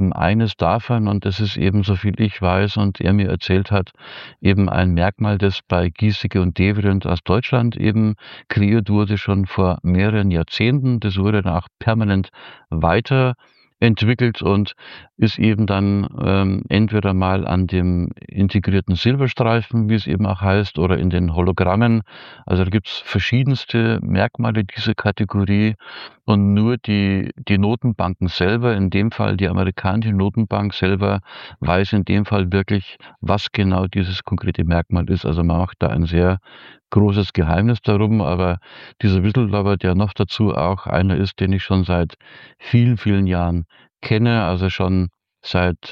eben eines davon und das ist eben, soviel ich weiß und er mir erzählt hat, eben ein Merkmal, das bei Giesecke und Devrient aus Deutschland eben kreiert wurde, schon vor mehreren Jahrzehnten. Das wurde dann auch permanent weiterentwickelt und ist eben dann, entweder mal an dem integrierten Silberstreifen, wie es eben auch heißt, oder in den Hologrammen. Also, da gibt's verschiedenste Merkmale dieser Kategorie und nur die Notenbanken selber, in dem Fall die amerikanische Notenbank selber, weiß in dem Fall wirklich, was genau dieses konkrete Merkmal ist. Also, man macht da ein sehr großes Geheimnis darum, aber dieser Whistleblower, der noch dazu auch einer ist, den ich schon seit vielen, vielen Jahren kenne, also schon seit,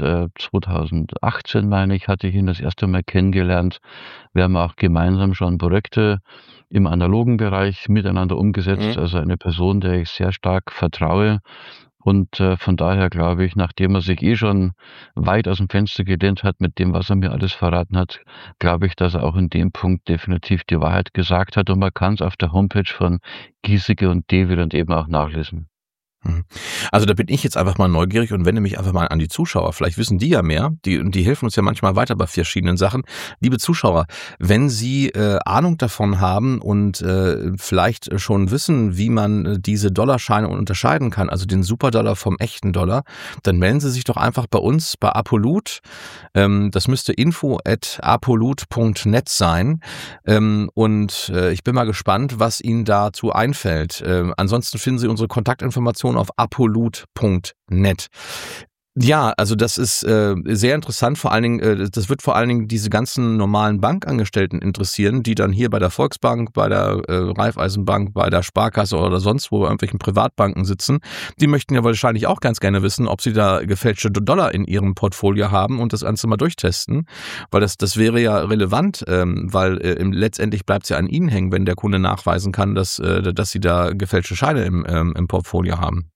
2018, meine ich, hatte ich ihn das erste Mal kennengelernt. Wir haben auch gemeinsam schon Projekte im analogen Bereich miteinander umgesetzt, Mhm. also eine Person, der ich sehr stark vertraue und, von daher glaube ich, nachdem er sich eh schon weit aus dem Fenster gelehnt hat mit dem, was er mir alles verraten hat, glaube ich, dass er auch in dem Punkt definitiv die Wahrheit gesagt hat und man kann's auf der Homepage von Giesecke und Devrient eben auch nachlesen. Mhm. Also, da bin ich jetzt einfach mal neugierig und wende mich einfach mal an die Zuschauer. Vielleicht wissen die ja mehr. Die helfen uns ja manchmal weiter bei verschiedenen Sachen. Liebe Zuschauer, wenn Sie Ahnung davon haben und vielleicht schon wissen, wie man diese Dollarscheine unterscheiden kann, also den Superdollar vom echten Dollar, dann melden Sie sich doch einfach bei uns bei Apolut. Das müsste info@apolut.net sein. Ich bin mal gespannt, was Ihnen dazu einfällt. Ansonsten finden Sie unsere Kontaktinformationen auf apolut.net. Ja, also das ist sehr interessant. Vor allen Dingen, das wird vor allen Dingen diese ganzen normalen Bankangestellten interessieren, die dann hier bei der Volksbank, bei der Raiffeisenbank, bei der Sparkasse oder sonst wo bei irgendwelchen Privatbanken sitzen. Die möchten ja wahrscheinlich auch ganz gerne wissen, ob sie da gefälschte Dollar in ihrem Portfolio haben und das Ganze mal durchtesten, weil das wäre ja relevant, weil letztendlich bleibt es ja an Ihnen hängen, wenn der Kunde nachweisen kann, dass Sie da gefälschte Scheine im Portfolio haben.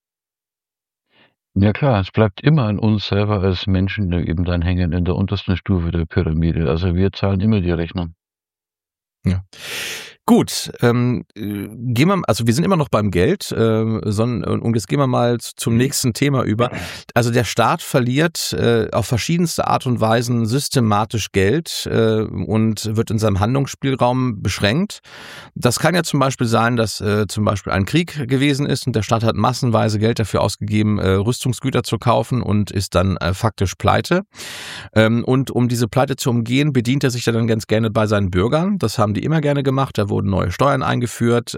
Ja klar, es bleibt immer an uns selber als Menschen, die eben dann hängen in der untersten Stufe der Pyramide. Also, wir zahlen immer die Rechnung. Ja. Gut, gehen wir also wir sind immer noch beim Geld, und jetzt gehen wir mal zum nächsten Thema über. Also der Staat verliert auf verschiedenste Art und Weisen systematisch Geld und wird in seinem Handlungsspielraum beschränkt. Das kann ja zum Beispiel sein, dass zum Beispiel ein Krieg gewesen ist und der Staat hat massenweise Geld dafür ausgegeben, Rüstungsgüter zu kaufen und ist dann faktisch pleite. Und um diese Pleite zu umgehen, bedient er sich dann ganz gerne bei seinen Bürgern. Das haben die immer gerne gemacht. Da wurden neue Steuern eingeführt.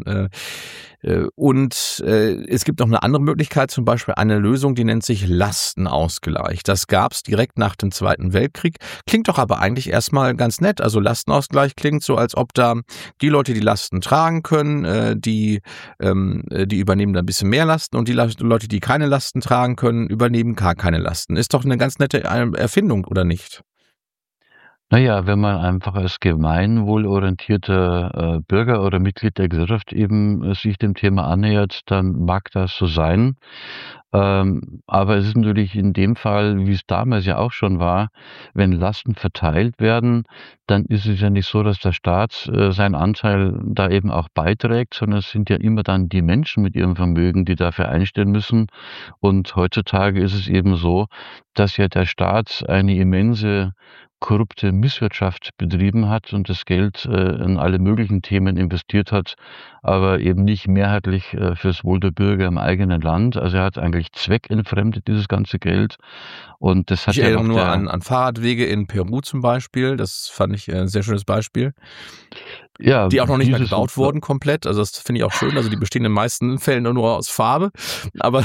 Es gibt noch eine andere Möglichkeit, zum Beispiel eine Lösung, die nennt sich Lastenausgleich. Das gab es direkt nach dem Zweiten Weltkrieg. Klingt doch aber eigentlich erstmal ganz nett. Also Lastenausgleich klingt so, als ob da die Leute die Lasten tragen können, die übernehmen da ein bisschen mehr Lasten und die Leute, die keine Lasten tragen können, übernehmen gar keine Lasten. Ist doch eine ganz nette Erfindung, oder nicht? Na ja, wenn man einfach als gemeinwohlorientierter, Bürger oder Mitglied der Gesellschaft eben, sich dem Thema annähert, dann mag das so sein. Aber es ist natürlich in dem Fall, wie es damals ja auch schon war, wenn Lasten verteilt werden, dann ist es ja nicht so, dass der Staat, seinen Anteil da eben auch beiträgt, sondern es sind ja immer dann die Menschen mit ihrem Vermögen, die dafür einstehen müssen. Und heutzutage ist es eben so, dass ja der Staat eine immense korrupte Misswirtschaft betrieben hat und das Geld, in alle möglichen Themen investiert hat, aber eben nicht mehrheitlich, fürs Wohl der Bürger im eigenen Land. Also, er hat eigentlich zweckentfremdet, dieses ganze Geld. Und das Ich hat ja erinnere noch nur der an Fahrradwege in Peru zum Beispiel. Das fand ich ein sehr schönes Beispiel. ja, Die auch noch nicht mehr dieses gebaut wurden komplett. Also das finde ich auch schön. Also die bestehen in den meisten Fällen nur aus Farbe. Aber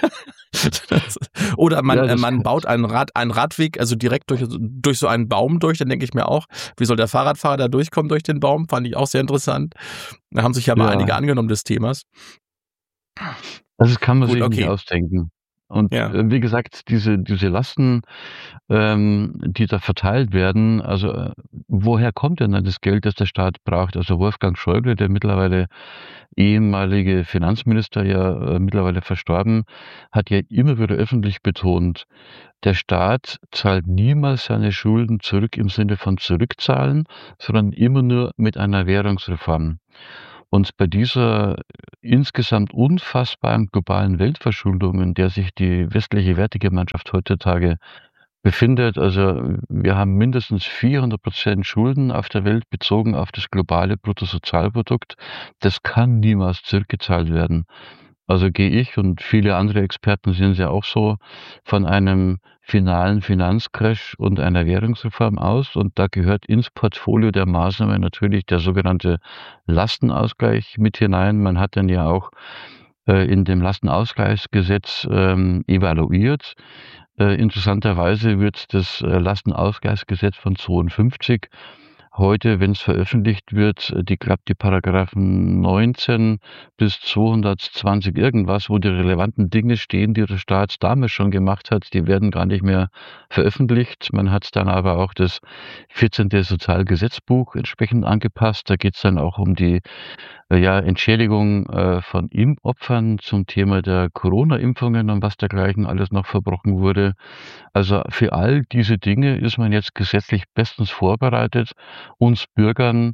oder ja, das man baut einen Radweg, also direkt durch so einen Baum durch. Dann denke ich mir auch, wie soll der Fahrradfahrer da durchkommen durch den Baum? Fand ich auch sehr interessant. Da haben sich ja mal ja, einige angenommen des Themas. das kann man Gut, sich nicht okay. ausdenken. Und, Ja. wie gesagt, diese Lasten, die da verteilt werden, also, woher kommt denn dann das Geld, das der Staat braucht? Also, Wolfgang Schäuble, der mittlerweile ehemalige Finanzminister, ja, mittlerweile verstorben, hat ja immer wieder öffentlich betont, der Staat zahlt niemals seine Schulden zurück im Sinne von zurückzahlen, sondern immer nur mit einer Währungsreform. Und bei dieser insgesamt unfassbaren globalen Weltverschuldung, in der sich die westliche Wertegemeinschaft heutzutage befindet, also wir haben mindestens 400% Schulden auf der Welt bezogen auf das globale Bruttosozialprodukt. Das kann niemals zurückgezahlt werden. Also gehe ich und viele andere Experten sehen es ja auch so von einem finalen Finanzcrash und einer Währungsreform aus. Und da gehört ins Portfolio der Maßnahmen natürlich der sogenannte Lastenausgleich mit hinein. Man hat dann ja auch in dem Lastenausgleichsgesetz evaluiert. Interessanterweise wird das Lastenausgleichsgesetz von 52 heute, wenn es veröffentlicht wird, die Paragraphen 19 bis 220 irgendwas, wo die relevanten Dinge stehen, die der Staat damals schon gemacht hat, die werden gar nicht mehr veröffentlicht. Man hat dann aber auch das 14. Sozialgesetzbuch entsprechend angepasst. Da geht es dann auch um die ja, Entschädigung von Opfern zum Thema der Corona-Impfungen und was dergleichen alles noch verbrochen wurde. Also für all diese Dinge ist man jetzt gesetzlich bestens vorbereitet, uns Bürgern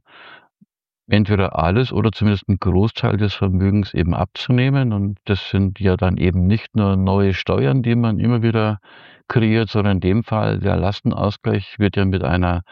entweder alles oder zumindest 'n Großteil des Vermögens eben abzunehmen. Und das sind ja dann eben nicht nur neue Steuern, die man immer wieder kreiert, sondern in dem Fall der Lastenausgleich wird ja mit einer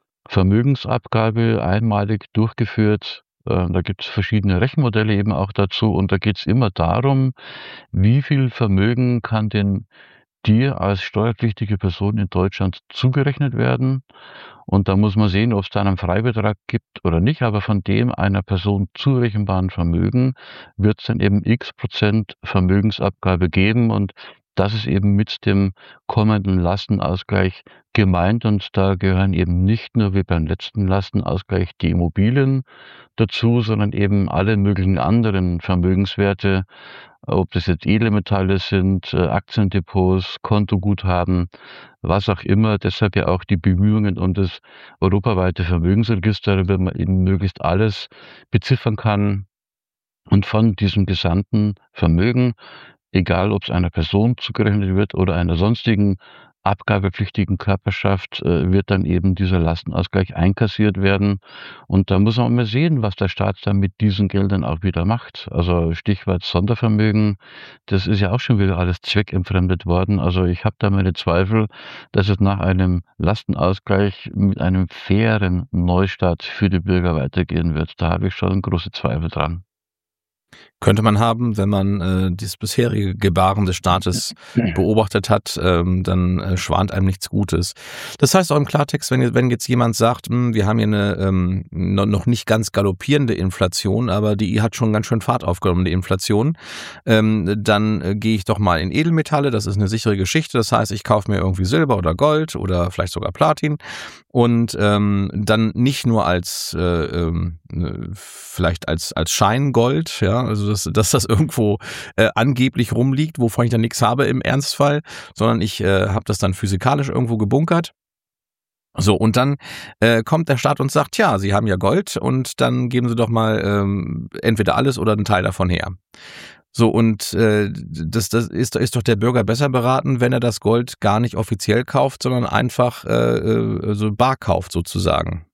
Vermögensabgabe einmalig durchgeführt. Da gibt's verschiedene Rechenmodelle eben auch dazu und da geht's immer darum, wie viel Vermögen kann denn dir als steuerpflichtige Person in Deutschland zugerechnet werden. Und da muss man sehen, ob es da einen Freibetrag gibt oder nicht, aber von dem einer Person zurechenbaren Vermögen wird es dann eben X% Vermögensabgabe geben und das ist eben mit dem kommenden Lastenausgleich gemeint und da gehören eben nicht nur wie beim letzten Lastenausgleich die Immobilien dazu, sondern eben alle möglichen anderen Vermögenswerte, ob das jetzt Edelmetalle sind, Aktiendepots, Kontoguthaben, was auch immer. Deshalb ja auch die Bemühungen um das europaweite Vermögensregister, damit man eben möglichst alles beziffern kann und von diesem gesamten Vermögen, egal ob es einer Person zugerechnet wird oder einer sonstigen abgabepflichtigen Körperschaft, wird dann eben dieser Lastenausgleich einkassiert werden. Und da muss man mal sehen, was der Staat dann mit diesen Geldern auch wieder macht. Also Stichwort Sondervermögen, das ist ja auch schon wieder alles zweckentfremdet worden. Also ich habe da meine Zweifel, dass es nach einem Lastenausgleich mit einem fairen Neustart für die Bürger weitergehen wird. Da habe ich schon große Zweifel dran. Könnte man haben, wenn man das bisherige Gebaren des Staates beobachtet hat, dann schwant einem nichts Gutes. Das heißt auch im Klartext, wenn jetzt jemand sagt, wir haben hier eine noch nicht ganz galoppierende Inflation, aber die hat schon ganz schön Fahrt aufgenommen, die Inflation, dann gehe ich doch mal in Edelmetalle, das ist eine sichere Geschichte. Das heißt, ich kaufe mir irgendwie Silber oder Gold oder vielleicht sogar Platin und dann nicht nur als vielleicht als Scheingold, ja, also dass das irgendwo angeblich rumliegt, wovon ich dann nichts habe im Ernstfall, sondern ich habe das dann physikalisch irgendwo gebunkert. So, und dann kommt der Staat und sagt, ja, Sie haben ja Gold und dann geben Sie doch mal entweder alles oder einen Teil davon her. So, und das ist doch der Bürger besser beraten, wenn er das Gold gar nicht offiziell kauft, sondern einfach so bar kauft sozusagen.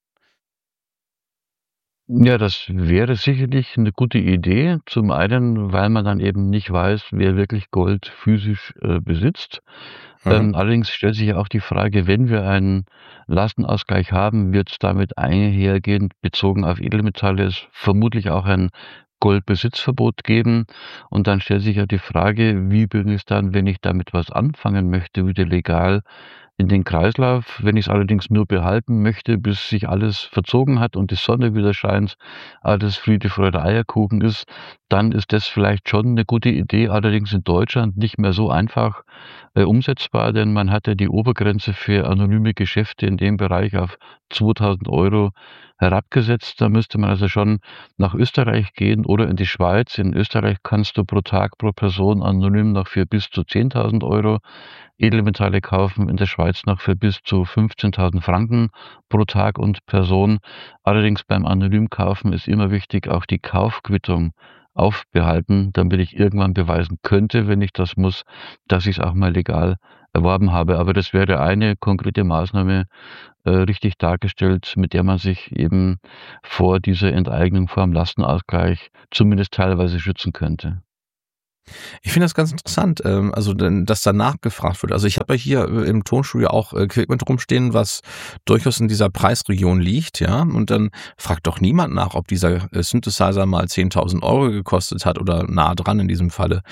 Ja, das wäre sicherlich eine gute Idee. Zum einen, weil man dann eben nicht weiß, wer wirklich Gold physisch besitzt. Mhm. Allerdings stellt sich ja auch die Frage, wenn wir einen Lastenausgleich haben, wird es damit einhergehend bezogen auf Edelmetalle es vermutlich auch ein Goldbesitzverbot geben. Und dann stellt sich ja die Frage, wie bringe ich's dann, wenn ich damit was anfangen möchte, wieder legal in den Kreislauf. Wenn ich es allerdings nur behalten möchte, bis sich alles verzogen hat und die Sonne wieder scheint, alles Friede, Freude, Eierkuchen ist, dann ist das vielleicht schon eine gute Idee, allerdings in Deutschland nicht mehr so einfach, umsetzbar, denn man hat ja die Obergrenze für anonyme Geschäfte in dem Bereich auf 2.000 € herabgesetzt. Da müsste man also schon nach Österreich gehen oder in die Schweiz. In Österreich kannst du pro Tag, pro Person anonym noch für bis zu 10.000 € Edelmetalle kaufen, in der Schweiz noch für bis zu 15.000 Franken pro Tag und Person. Allerdings beim anonym Kaufen ist immer wichtig, auch die Kaufquittung aufbehalten, damit ich irgendwann beweisen könnte, wenn ich das muss, dass ich es auch mal legal erworben habe. Aber das wäre eine konkrete Maßnahme, richtig dargestellt, mit der man sich eben vor dieser Enteignung, vor dem Lastenausgleich zumindest teilweise schützen könnte. Ich finde das ganz interessant, also dass da nachgefragt wird. Also ich habe ja hier im Tonstudio auch Equipment rumstehen, was durchaus in dieser Preisregion liegt, ja. Und dann fragt doch niemand nach, ob dieser Synthesizer mal 10.000 Euro gekostet hat oder nah dran in diesem Falle.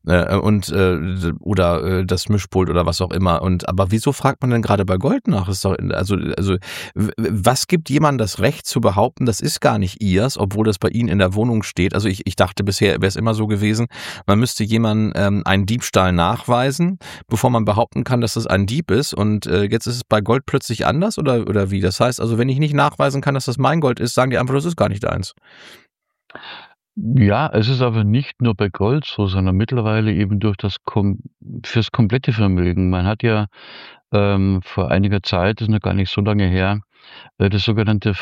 Oder das Mischpult oder was auch immer. Aber wieso fragt man denn gerade bei Gold nach? Ist doch, was gibt jemandem das Recht zu behaupten, das ist gar nicht ihrs, obwohl das bei Ihnen in der Wohnung steht? Also ich dachte bisher wäre es immer so gewesen, man müsste jemanden einen Diebstahl nachweisen, bevor man behaupten kann, dass das ein Dieb ist. Und jetzt ist es bei Gold plötzlich anders oder wie? Das heißt also, wenn ich nicht nachweisen kann, dass das mein Gold ist, sagen die einfach, das ist gar nicht deins. Ja, es ist aber nicht nur bei Gold so, sondern mittlerweile eben durch fürs komplette Vermögen. Man hat ja, vor einiger Zeit, das ist noch gar nicht so lange her, das sogenannte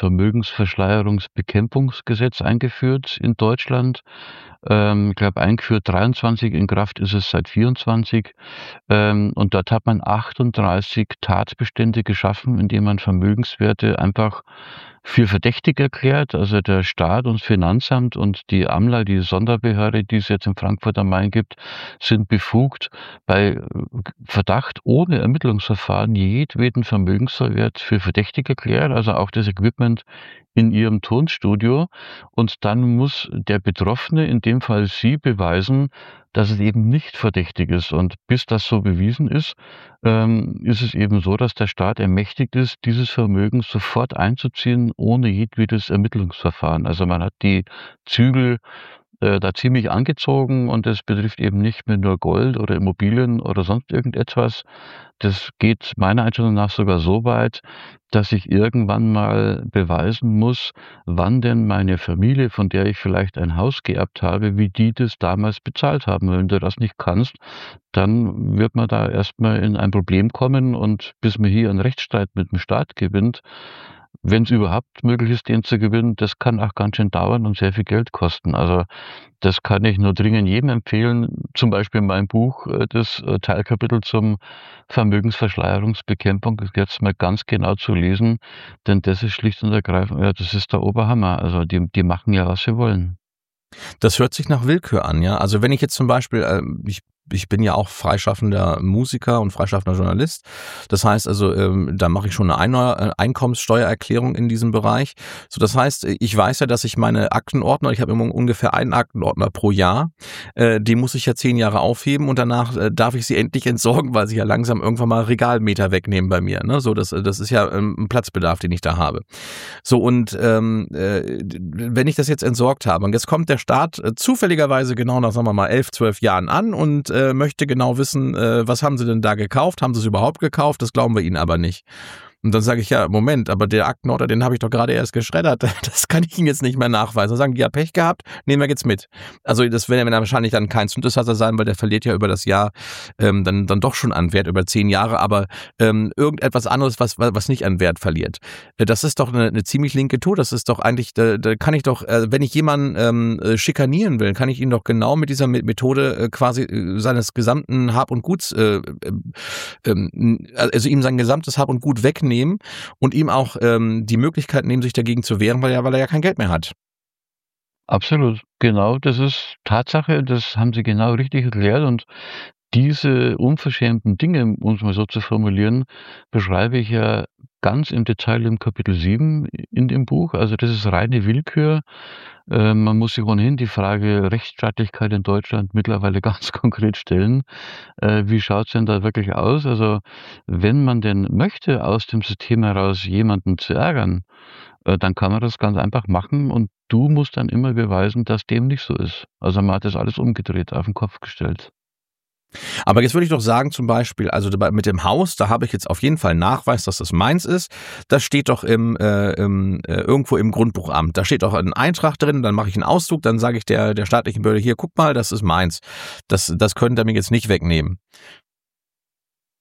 Vermögensverschleierungsbekämpfungsgesetz eingeführt in Deutschland. Ich glaube, eingeführt 23, in Kraft ist es seit 24. Und dort hat man 38 Tatbestände geschaffen, indem man Vermögenswerte einfach für verdächtig erklärt. Also der Staat und das Finanzamt und die AMLA, die Sonderbehörde, die es jetzt in Frankfurt am Main gibt, sind befugt, bei Verdacht ohne Ermittlungsverfahren jedweden Vermögenswert für verdächtig erklären, also auch das Equipment in ihrem Tonstudio. Und dann muss der Betroffene, in dem Fall Sie, beweisen, dass es eben nicht verdächtig ist. Und bis das so bewiesen ist es eben so, dass der Staat ermächtigt ist, dieses Vermögen sofort einzuziehen, ohne jedwedes Ermittlungsverfahren. Also man hat die Zügel da ziemlich angezogen, und das betrifft eben nicht mehr nur Gold oder Immobilien oder sonst irgendetwas. Das geht meiner Einstellung nach sogar so weit, dass ich irgendwann mal beweisen muss, wann denn meine Familie, von der ich vielleicht ein Haus geerbt habe, wie die das damals bezahlt haben. Wenn du das nicht kannst, dann wird man da erst mal in ein Problem kommen, und bis man hier einen Rechtsstreit mit dem Staat gewinnt, wenn es überhaupt möglich ist, den zu gewinnen, das kann auch ganz schön dauern und sehr viel Geld kosten. Also, das kann ich nur dringend jedem empfehlen, zum Beispiel mein Buch, das Teilkapitel zum Vermögensverschleierungsbekämpfung jetzt mal ganz genau zu lesen, denn das ist schlicht und ergreifend, ja, das ist der Oberhammer. Also, die machen ja, was sie wollen. Das hört sich nach Willkür an, ja. Also wenn ich jetzt zum Beispiel, ich bin ja auch freischaffender Musiker und freischaffender Journalist. Das heißt also, da mache ich schon eine Einkommenssteuererklärung in diesem Bereich. So, das heißt, ich weiß ja, dass ich meine Aktenordner, ich habe immer ungefähr einen Aktenordner pro Jahr, den muss ich ja 10 Jahre aufheben und danach darf ich sie endlich entsorgen, weil sie ja langsam irgendwann mal Regalmeter wegnehmen bei mir. Ne? So, das ist ja ein Platzbedarf, den ich da habe. So, und wenn ich das jetzt entsorgt habe und jetzt kommt der Staat zufälligerweise genau nach, sagen wir mal, 11, 12 Jahren an und möchte genau wissen, was haben Sie denn da gekauft? Haben Sie es überhaupt gekauft? Das glauben wir Ihnen aber nicht. Und dann sage ich, ja, Moment, aber der Aktenordner, den habe ich doch gerade erst geschreddert. Das kann ich Ihnen jetzt nicht mehr nachweisen. Dann sagen die, ja, Pech gehabt, nehmen wir jetzt mit. Also das wird ja wahrscheinlich dann kein Synthesizer sein, weil der verliert ja über das Jahr dann doch schon an Wert, über 10 Jahre, aber irgendetwas anderes, was nicht an Wert verliert. Das ist doch eine ziemlich linke Tour. Das ist doch eigentlich, da kann ich doch, wenn ich jemanden schikanieren will, kann ich ihn doch genau mit dieser Methode quasi seines gesamten Hab und Guts, also ihm sein gesamtes Hab und Gut wegnehmen und ihm auch die Möglichkeit nehmen, sich dagegen zu wehren, weil er ja kein Geld mehr hat. Absolut, genau, das ist Tatsache, das haben Sie genau richtig erklärt, und diese unverschämten Dinge, um es mal so zu formulieren, beschreibe ich ja ganz im Detail im Kapitel 7 in dem Buch. Also, das ist reine Willkür. Man muss sich ohnehin die Frage Rechtsstaatlichkeit in Deutschland mittlerweile ganz konkret stellen. Wie schaut's denn da wirklich aus? Also, wenn man denn möchte, aus dem System heraus jemanden zu ärgern, dann kann man das ganz einfach machen, und du musst dann immer beweisen, dass dem nicht so ist. Also, man hat das alles umgedreht, auf den Kopf gestellt. Aber jetzt würde ich doch sagen, zum Beispiel, also mit dem Haus, da habe ich jetzt auf jeden Fall Nachweis, dass das meins ist. Das steht doch irgendwo im Grundbuchamt. Da steht doch ein Eintrag drin, dann mache ich einen Auszug, dann sage ich der staatlichen Behörde, hier, guck mal, das ist meins. Das könnt ihr mir jetzt nicht wegnehmen.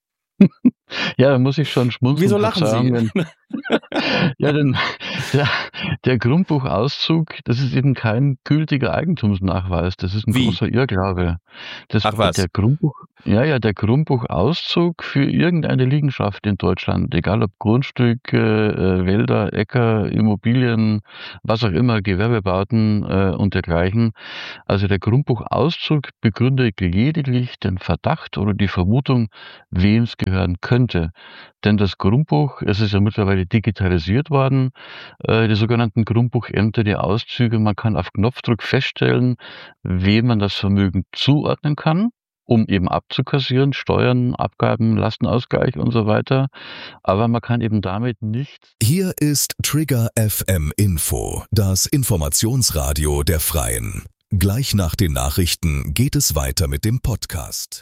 Ja, da muss ich schon schmunzeln, Wieso lachen Verzeihung, Sie? wenn ja, denn ja, Der Grundbuchauszug, das ist eben kein gültiger Eigentumsnachweis. Das ist ein Wie? großer Irrglaube. Ach was. Der Grundbuchauszug für irgendeine Liegenschaft in Deutschland, egal ob Grundstücke, Wälder, Äcker, Immobilien, was auch immer, Gewerbebauten und dergleichen. Also der Grundbuchauszug begründet lediglich den Verdacht oder die Vermutung, wem es gehören könnte. Denn das Grundbuch, es ist ja mittlerweile digitalisiert worden, die sogenannten Grundbuchämter, die Auszüge, man kann auf Knopfdruck feststellen, wem man das Vermögen zuordnen kann, um eben abzukassieren, Steuern, Abgaben, Lastenausgleich und so weiter. Aber man kann eben damit nicht. Hier ist Trigger FM Info, das Informationsradio der Freien. Gleich nach den Nachrichten geht es weiter mit dem Podcast.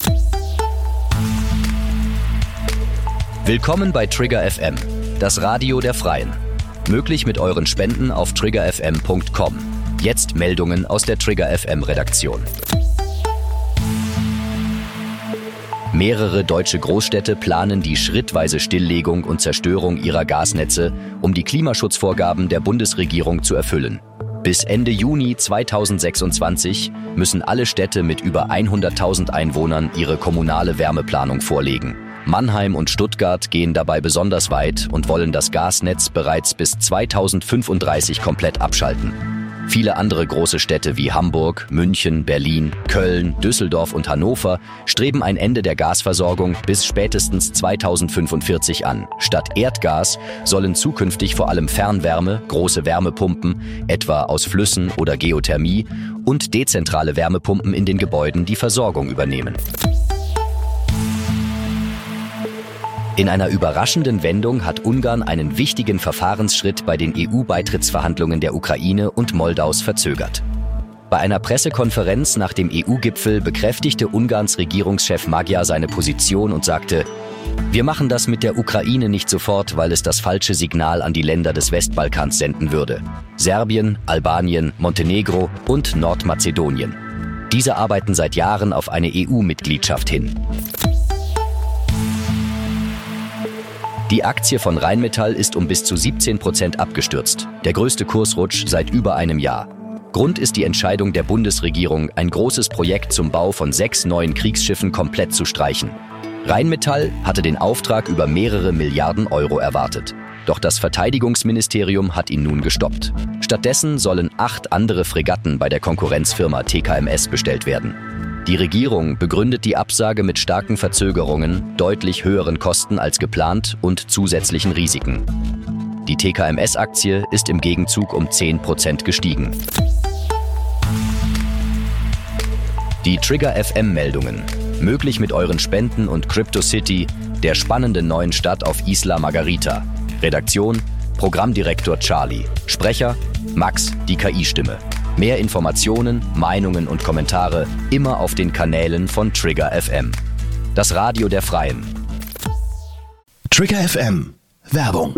Willkommen bei Trigger FM, das Radio der Freien. Möglich mit euren Spenden auf triggerfm.com. Jetzt Meldungen aus der Trigger FM Redaktion. Mehrere deutsche Großstädte planen die schrittweise Stilllegung und Zerstörung ihrer Gasnetze, um die Klimaschutzvorgaben der Bundesregierung zu erfüllen. Bis Ende Juni 2026 müssen alle Städte mit über 100.000 Einwohnern ihre kommunale Wärmeplanung vorlegen. Mannheim und Stuttgart gehen dabei besonders weit und wollen das Gasnetz bereits bis 2035 komplett abschalten. Viele andere große Städte wie Hamburg, München, Berlin, Köln, Düsseldorf und Hannover streben ein Ende der Gasversorgung bis spätestens 2045 an. Statt Erdgas sollen zukünftig vor allem Fernwärme, große Wärmepumpen, etwa aus Flüssen oder Geothermie, und dezentrale Wärmepumpen in den Gebäuden die Versorgung übernehmen. In einer überraschenden Wendung hat Ungarn einen wichtigen Verfahrensschritt bei den EU-Beitrittsverhandlungen der Ukraine und Moldaus verzögert. Bei einer Pressekonferenz nach dem EU-Gipfel bekräftigte Ungarns Regierungschef Magyar seine Position und sagte: Wir machen das mit der Ukraine nicht sofort, weil es das falsche Signal an die Länder des Westbalkans senden würde. Serbien, Albanien, Montenegro und Nordmazedonien. Diese arbeiten seit Jahren auf eine EU-Mitgliedschaft hin. Die Aktie von Rheinmetall ist um bis zu 17% abgestürzt, der größte Kursrutsch seit über einem Jahr. Grund ist die Entscheidung der Bundesregierung, ein großes Projekt zum Bau von 6 neuen Kriegsschiffen komplett zu streichen. Rheinmetall hatte den Auftrag über mehrere Milliarden Euro erwartet. Doch das Verteidigungsministerium hat ihn nun gestoppt. Stattdessen sollen 8 andere Fregatten bei der Konkurrenzfirma TKMS bestellt werden. Die Regierung begründet die Absage mit starken Verzögerungen, deutlich höheren Kosten als geplant und zusätzlichen Risiken. Die TKMS-Aktie ist im Gegenzug um 10% gestiegen. Die Trigger FM-Meldungen. Möglich mit euren Spenden und CryptoCity, der spannenden neuen Stadt auf Isla Margarita. Redaktion: Programmdirektor Charlie. Sprecher: Max, die KI-Stimme. Mehr Informationen, Meinungen und Kommentare immer auf den Kanälen von Trigger FM. Das Radio der Freien. Trigger FM Werbung.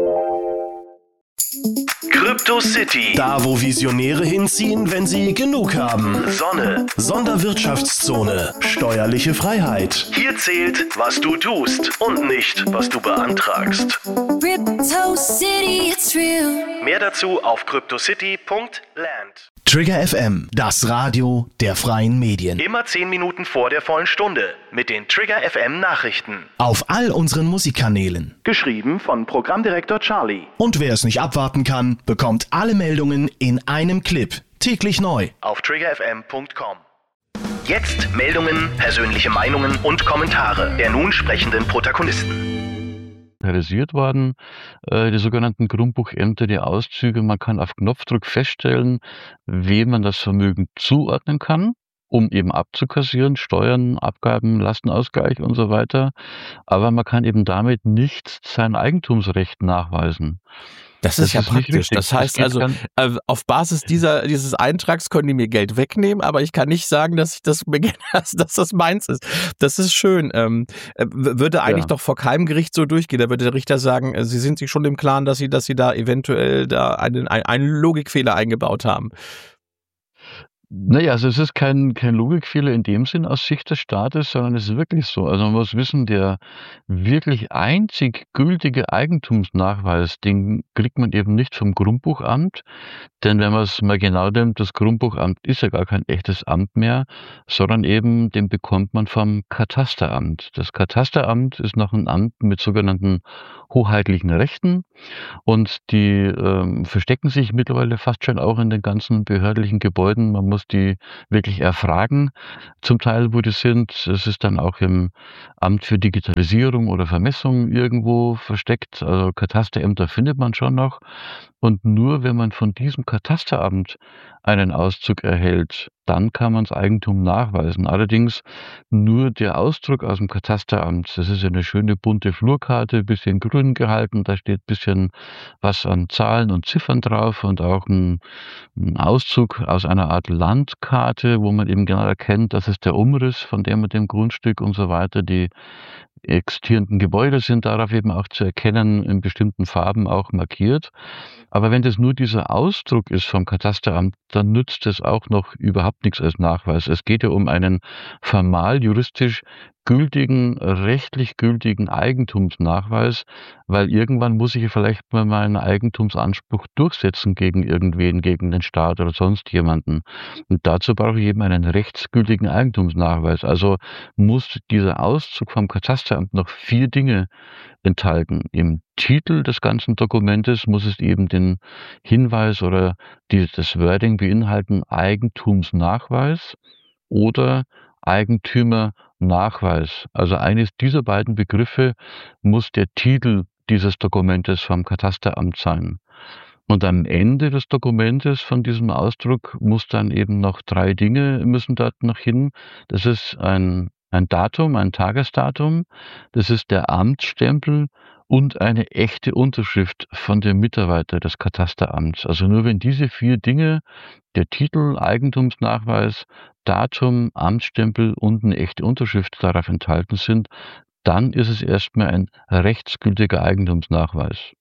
CryptoCity. Da, wo Visionäre hinziehen, wenn sie genug haben. Sonne. Sonderwirtschaftszone. Steuerliche Freiheit. Hier zählt, was du tust und nicht, was du beantragst. CryptoCity, it's real. Mehr dazu auf cryptocity.land. Trigger FM, das Radio der freien Medien. Immer 10 Minuten vor der vollen Stunde mit den Trigger FM Nachrichten. Auf all unseren Musikkanälen. Geschrieben von Programmdirektor Charlie. Und wer es nicht abwarten kann, bekommt alle Meldungen in einem Clip. Täglich neu. Auf triggerfm.com. Jetzt Meldungen, persönliche Meinungen und Kommentare der nun sprechenden Protagonisten. Realisiert worden, die sogenannten Grundbuchämter, die Auszüge, man kann auf Knopfdruck feststellen, wem man das Vermögen zuordnen kann, um eben abzukassieren, Steuern, Abgaben, Lastenausgleich und so weiter. Aber man kann eben damit nicht sein Eigentumsrecht nachweisen. Das ist ja praktisch. Das heißt also, auf Basis dieses Eintrags können die mir Geld wegnehmen, aber ich kann nicht sagen, dass das meins ist. Das ist schön. Würde eigentlich doch vor keinem Gericht so durchgehen. Da würde der Richter sagen, Sie sind sich schon im Klaren, dass Sie da eventuell einen Logikfehler eingebaut haben. Naja, also es ist kein Logikfehler in dem Sinn aus Sicht des Staates, sondern es ist wirklich so. Also, man muss wissen, der wirklich einzig gültige Eigentumsnachweis, den kriegt man eben nicht vom Grundbuchamt, denn wenn man's mal genau nimmt, das Grundbuchamt ist ja gar kein echtes Amt mehr, sondern eben den bekommt man vom Katasteramt. Das Katasteramt ist noch 'n Amt mit sogenannten hoheitlichen Rechten. Und die, verstecken sich mittlerweile fast schon auch in den ganzen behördlichen Gebäuden. Man muss die wirklich erfragen, zum Teil, wo die sind. Es ist dann auch im Amt für Digitalisierung oder Vermessung irgendwo versteckt. Also, Katasterämter findet man schon noch. Und nur wenn man von diesem Katasteramt einen Auszug erhält, dann kann man's Eigentum nachweisen. Allerdings nur der Ausdruck aus'm Katasteramt. Das ist ja 'ne schöne bunte Flurkarte, bisschen grün gehalten, da steht bisschen was an Zahlen und Ziffern drauf und auch 'n Auszug aus einer Art Landkarte, wo man eben genau erkennt, das ist der Umriss von dem und dem Grundstück und so weiter. Die existierenden Gebäude sind darauf eben auch zu erkennen, in bestimmten Farben auch markiert. Aber wenn das nur dieser Ausdruck ist vom Katasteramt, dann nützt es auch noch überhaupt nix als Nachweis. Es geht ja um einen formal juristisch gültigen, rechtlich gültigen Eigentumsnachweis, weil irgendwann muss ich ja vielleicht mal meinen Eigentumsanspruch durchsetzen gegen irgendwen, gegen den Staat oder sonst jemanden. Und dazu brauche ich eben einen rechtsgültigen Eigentumsnachweis. Also muss dieser Auszug vom Katasteramt noch 4 Dinge enthalten. Im Titel des ganzen Dokumentes muss es eben den Hinweis oder das Wording beinhalten: Eigentumsnachweis oder Eigentümernachweis. Also eines dieser beiden Begriffe muss der Titel dieses Dokumentes vom Katasteramt sein. Und am Ende des Dokumentes von diesem Ausdruck muss dann eben noch 3 Dinge müssen dort noch hin. Das ist ein Datum, ein Tagesdatum, das ist der Amtsstempel und eine echte Unterschrift von dem Mitarbeiter des Katasteramts. Also nur wenn diese 4 Dinge, der Titel, Eigentumsnachweis, Datum, Amtsstempel und 'ne echte Unterschrift darauf enthalten sind, dann ist es erst mal ein rechtsgültiger Eigentumsnachweis.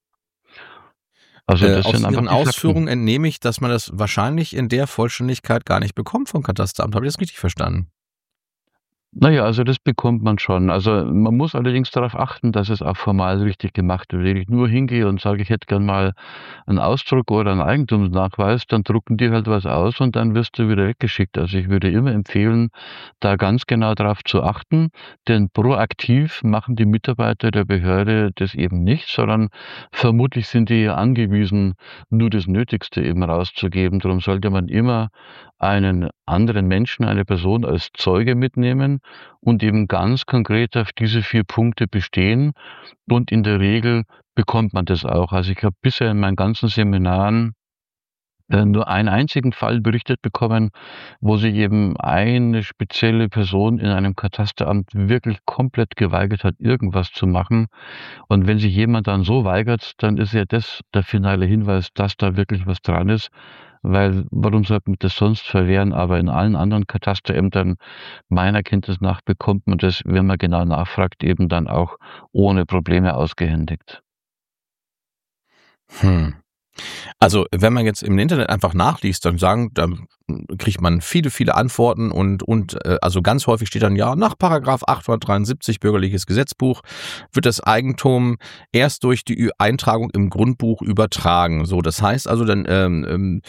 Also, das Aus sind einfach Ihren die Fakten. Ausführungen entnehme ich, dass man das wahrscheinlich in der Vollständigkeit gar nicht bekommt vom Katasteramt. Habe ich das richtig verstanden? Na ja, also das bekommt man schon. Also, man muss allerdings darauf achten, dass es auch formal richtig gemacht wird. Wenn ich nur hingehe und sage, ich hätte gern mal 'n Ausdruck oder 'n Eigentumsnachweis, dann drucken die halt was aus und dann wirst du wieder weggeschickt. Also, ich würde immer empfehlen, da ganz genau drauf zu achten, denn proaktiv machen die Mitarbeiter der Behörde das eben nicht, sondern vermutlich sind die ja angewiesen, nur das Nötigste eben rauszugeben. Drum sollte man immer einen anderen Menschen, eine Person als Zeuge mitnehmen und eben ganz konkret auf diese 4 Punkte bestehen und in der Regel bekommt man das auch. Also, ich habe bisher in meinen ganzen Seminaren, nur einen einzigen Fall berichtet bekommen, wo sich eben eine spezielle Person in einem Katasteramt wirklich komplett geweigert hat, irgendwas zu machen. Und wenn sich jemand dann so weigert, dann ist ja das der finale Hinweis, dass da wirklich was dran ist, weil warum sollte man das sonst verwehren? Aber in allen anderen Katasterämtern meiner Kenntnis nach bekommt man das, wenn man genau nachfragt, eben dann auch ohne Probleme ausgehändigt. Hm. Also, wenn man jetzt im Internet einfach nachliest, dann kriegt man viele Antworten und also ganz häufig steht dann ja, nach Paragraph 873 Bürgerliches Gesetzbuch wird das Eigentum erst durch die Eintragung im Grundbuch übertragen. So, das heißt also dann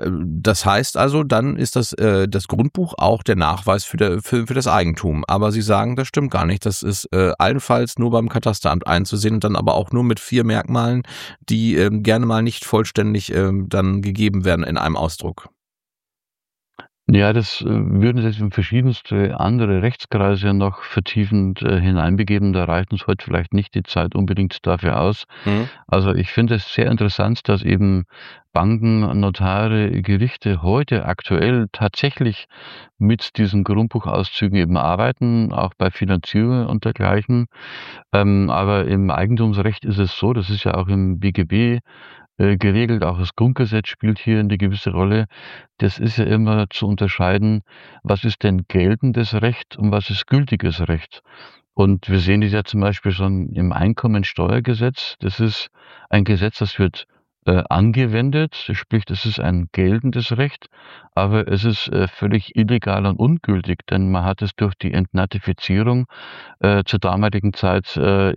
ist das Grundbuch auch der Nachweis für das Eigentum. Aber Sie sagen, das stimmt gar nicht. Das ist allenfalls nur beim Katasteramt einzusehen und dann aber auch nur mit 4 Merkmalen, die gerne mal nicht vollständig dann gegeben werden in einem Ausdruck. Ja, das, würden sich in verschiedenste andere Rechtskreise noch vertiefend, hineinbegeben. Da reicht uns heute vielleicht nicht die Zeit unbedingt dafür aus. Mhm. Also, ich finde es sehr interessant, dass eben Banken, Notare, Gerichte heute aktuell tatsächlich mit diesen Grundbuchauszügen eben arbeiten, auch bei Finanzierungen und dergleichen. Aber im Eigentumsrecht ist es so, das ist ja auch im BGB, geregelt, auch das Grundgesetz spielt hier 'ne gewisse Rolle. Das ist ja immer zu unterscheiden, was ist denn geltendes Recht und was ist gültiges Recht? Und wir sehen das ja zum Beispiel schon im Einkommensteuergesetz. Das ist ein Gesetz, das wird, angewendet, sprich, das ist ein geltendes Recht, aber es ist völlig illegal und ungültig, denn man hat es durch die Entnazifizierung zur damaligen Zeit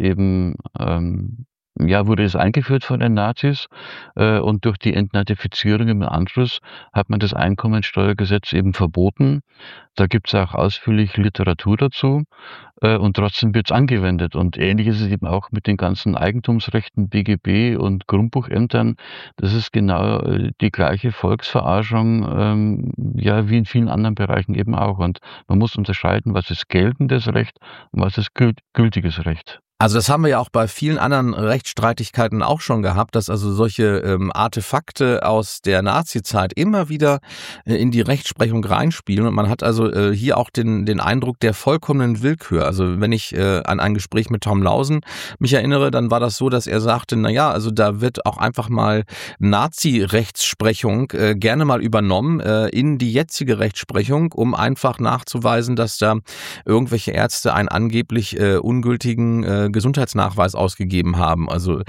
wurde es eingeführt von den Nazis und durch die Entnazifizierung im Anschluss hat man das Einkommensteuergesetz eben verboten. Da gibt's auch ausführlich Literatur dazu und trotzdem wird's angewendet. Und ähnlich ist es eben auch mit den ganzen Eigentumsrechten, BGB und Grundbuchämtern. Das ist genau die gleiche Volksverarschung, wie in vielen anderen Bereichen eben auch. Und man muss unterscheiden, was ist geltendes Recht und was ist gültiges Recht. Also das haben wir ja auch bei vielen anderen Rechtsstreitigkeiten auch schon gehabt, dass also solche Artefakte aus der Nazizeit immer wieder in die Rechtsprechung reinspielen und man hat also hier auch den Eindruck der vollkommenen Willkür. Also wenn ich an ein Gespräch mit Tom Lausen mich erinnere, dann war das so, dass er sagte, also da wird auch einfach mal Nazi-Rechtsprechung gerne mal übernommen in die jetzige Rechtsprechung, um einfach nachzuweisen, dass da irgendwelche Ärzte einen angeblich ungültigen Gesundheitsnachweis ausgegeben haben. Also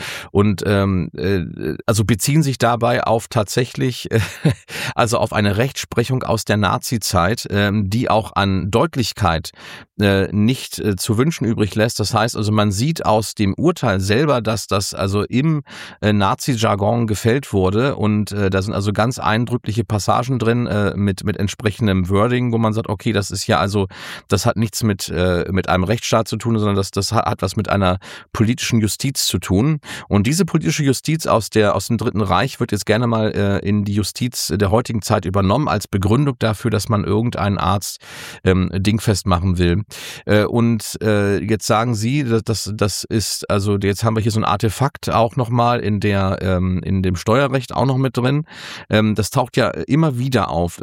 beziehen sich dabei auf tatsächlich auf eine Rechtsprechung aus der Nazi-Zeit, die auch an Deutlichkeit nicht zu wünschen übrig lässt. Das heißt also, man sieht aus dem Urteil selber, dass das also im Nazi-Jargon gefällt wurde und da sind also ganz eindrückliche Passagen drin mit entsprechendem Wording, wo man sagt, okay, das ist ja also, das hat nichts mit einem Rechtsstaat zu tun, sondern das hat was mit einer politischen Justiz zu tun. Und diese politische Justiz aus dem Dritten Reich wird jetzt gerne mal in die Justiz der heutigen Zeit übernommen als Begründung dafür, dass man irgendeinen Arzt dingfest machen will. Jetzt sagen Sie, das ist, also jetzt haben wir hier so ein Artefakt auch nochmal in dem Steuerrecht auch noch mit drin. Das taucht ja immer wieder auf.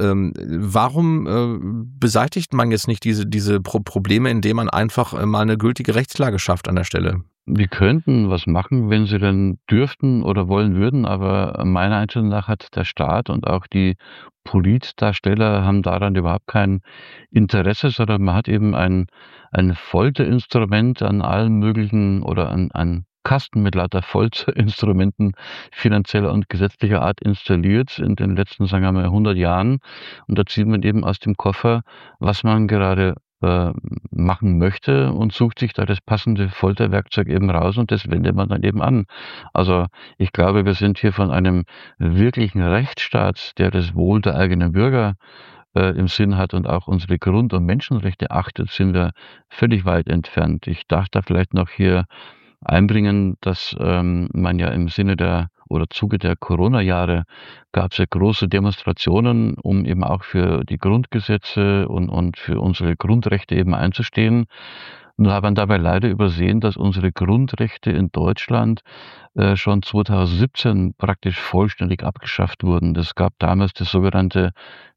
Warum beseitigt man jetzt nicht diese Probleme, indem man einfach mal eine gültige Rechtslage schafft an der Stelle? Die könnten was machen, wenn sie denn dürften oder wollen würden, aber meiner Einstellung nach hat der Staat und auch die Politdarsteller haben daran überhaupt kein Interesse, sondern man hat eben ein Folterinstrument an allen möglichen oder ein Kasten mit lauter Folterinstrumenten finanzieller und gesetzlicher Art installiert in den letzten, sagen wir mal, 100 Jahren. Und da zieht man eben aus dem Koffer, was man gerade machen möchte und sucht sich da das passende Folterwerkzeug eben raus und das wendet man dann eben an. Also ich glaube, wir sind hier von einem wirklichen Rechtsstaat, der das Wohl der eigenen Bürger im Sinn hat und auch unsere Grund- und Menschenrechte achtet, sind wir völlig weit entfernt. Ich darf da vielleicht noch hier einbringen, dass man ja im Sinne Zuge der Corona-Jahre gab es ja große Demonstrationen, um eben auch für die Grundgesetze und für unsere Grundrechte eben einzustehen. Nur hat man dabei leider übersehen, dass unsere Grundrechte in Deutschland schon 2017 praktisch vollständig abgeschafft wurden. Es gab damals das sogenannte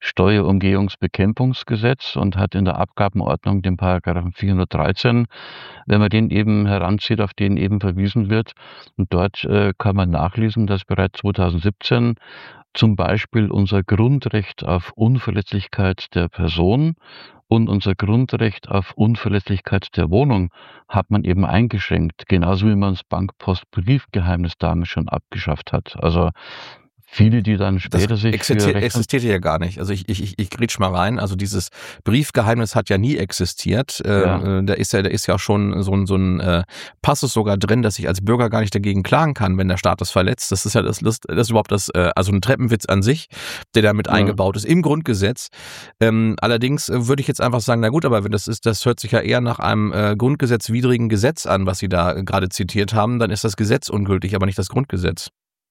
Steuerumgehungsbekämpfungsgesetz und hat in der Abgabenordnung den Paragraphen 413, wenn man den eben heranzieht, auf den eben verwiesen wird. Und dort kann man nachlesen, dass bereits 2017 zum Beispiel unser Grundrecht auf Unverletzlichkeit der Person und unser Grundrecht auf Unverletzlichkeit der Wohnung hat man eben eingeschränkt, genauso wie man das Bankpost-Briefgeheimnis damals schon abgeschafft hat. Also viele, die dann später sich existierte ja gar nicht. Also ich grätsch mal rein. Also dieses Briefgeheimnis hat ja nie existiert. Da ist ja auch schon so ein Passus sogar drin, dass ich als Bürger gar nicht dagegen klagen kann, wenn der Staat das verletzt. Das ist ja das überhaupt also ein Treppenwitz an sich, der damit eingebaut ist im Grundgesetz. Allerdings würde ich jetzt einfach sagen, na gut, aber wenn das hört sich ja eher nach einem grundgesetzwidrigen Gesetz an, was Sie da gerade zitiert haben, dann ist das Gesetz ungültig, aber nicht das Grundgesetz.